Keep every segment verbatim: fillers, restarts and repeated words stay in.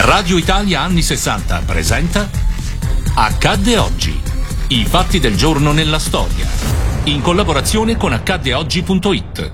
Radio Italia anni sessanta presenta Accadde oggi. I fatti del giorno nella storia. In collaborazione con accadde oggi punto it.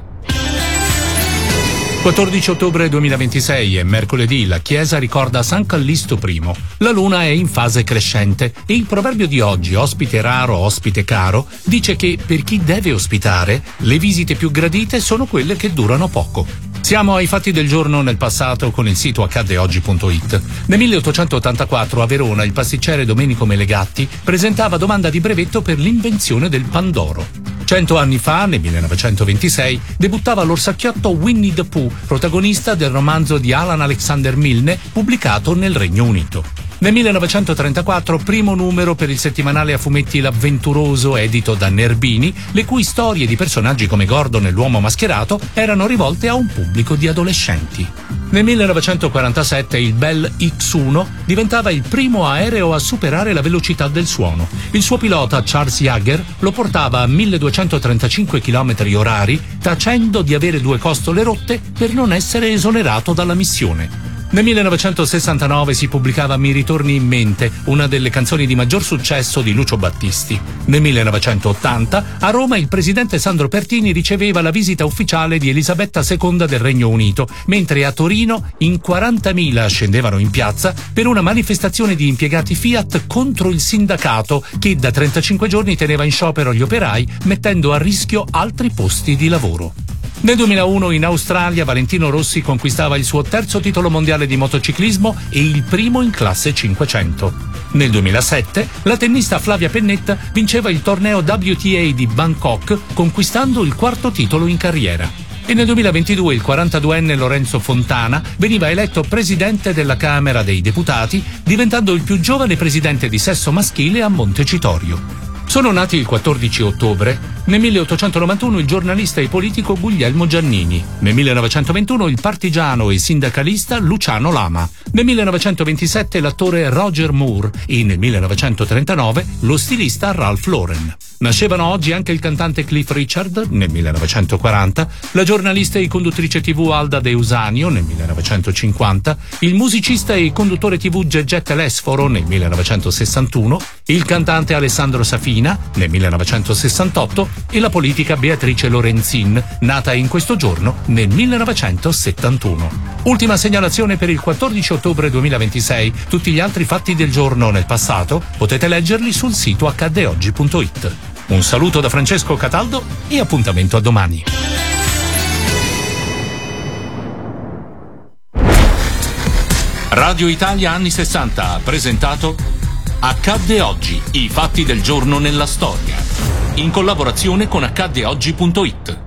quattordici ottobre duemilaventisei è mercoledì, la Chiesa ricorda San Callisto I. La luna è in fase crescente e il proverbio di oggi, ospite raro, ospite caro, dice che per chi deve ospitare, le visite più gradite sono quelle che durano poco. Siamo ai fatti del giorno nel passato con il sito accadde oggi punto it. Nel milleottocentottantaquattro a Verona il pasticcere Domenico Melegatti presentava domanda di brevetto per l'invenzione del Pandoro. Cento anni fa, nel millenovecentoventisei, debuttava l'orsacchiotto Winnie the Pooh, protagonista del romanzo di Alan Alexander Milne, pubblicato nel Regno Unito. Nel millenovecentotrentaquattro, primo numero per il settimanale a fumetti L'Avventuroso, edito da Nerbini, le cui storie di personaggi come Gordon e l'uomo mascherato erano rivolte a un pubblico di adolescenti. Nel millenovecentoquarantasette il Bell X uno diventava il primo aereo a superare la velocità del suono. Il suo pilota, Charles Yager, lo portava a milleduecentotrentacinque chilometri orari, tacendo di avere due costole rotte per non essere esonerato dalla missione. Nel millenovecentosessantanove si pubblicava Mi ritorni in mente, una delle canzoni di maggior successo di Lucio Battisti. Nel millenovecentottanta a Roma il presidente Sandro Pertini riceveva la visita ufficiale di Elisabetta seconda del Regno Unito, mentre a Torino in quarantamila scendevano in piazza per una manifestazione di impiegati Fiat contro il sindacato che da trentacinque giorni teneva in sciopero gli operai, mettendo a rischio altri posti di lavoro. Nel duemilauno in Australia Valentino Rossi conquistava il suo terzo titolo mondiale di motociclismo e il primo in classe cinquecento. Nel duemilasette la tennista Flavia Pennetta vinceva il torneo W T A di Bangkok, conquistando il quarto titolo in carriera. E nel duemilaventidue il quarantaduenne Lorenzo Fontana veniva eletto presidente della Camera dei Deputati, diventando il più giovane presidente di sesso maschile a Montecitorio. Sono nati il quattordici ottobre. Nel milleottocentonovantuno il giornalista e politico Guglielmo Giannini. Nel millenovecentoventuno il partigiano e sindacalista Luciano Lama. Nel millenovecentoventisette l'attore Roger Moore e nel millenovecentotrentanove lo stilista Ralph Lauren. Nascevano oggi anche il cantante Cliff Richard nel millenovecentoquaranta, la giornalista e conduttrice tivù Alda De Usanio nel millenovecentocinquanta, il musicista e conduttore tivù Gegè Telesforo nel millenovecentosessantuno, il cantante Alessandro Safina nel millenovecentosessantotto e la politica Beatrice Lorenzin, nata in questo giorno nel millenovecentosettantuno. Ultima segnalazione per il quattordici ottobre duemilaventisei. Tutti gli altri fatti del giorno nel passato potete leggerli sul sito accadde oggi punto it. Un saluto da Francesco Cataldo e appuntamento a domani. Radio Italia anni sessanta ha presentato Accadde oggi, i fatti del giorno nella storia. In collaborazione con accadde oggi punto it.